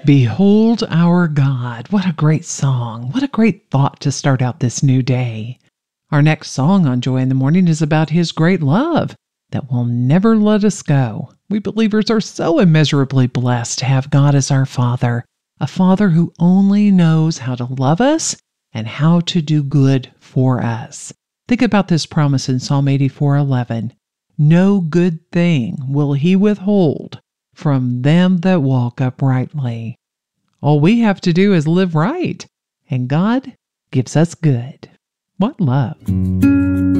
Behold our God. What a great song. What a great thought to start out this new day. Our next song on Joy in the Morning is about His great love that will never let us go. We believers are so immeasurably blessed to have God as our Father, a Father who only knows how to love us and how to do good for us. Think about this promise in Psalm 84:11. No good thing will He withhold from them that walk uprightly. All we have to do is live right, and God gives us good. What love!